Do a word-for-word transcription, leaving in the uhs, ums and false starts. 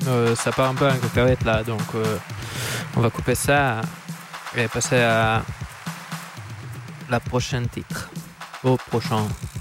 Euh, ça part un peu en cacahuète là, donc euh, on va couper ça et passer à la prochaine titre. Au prochain.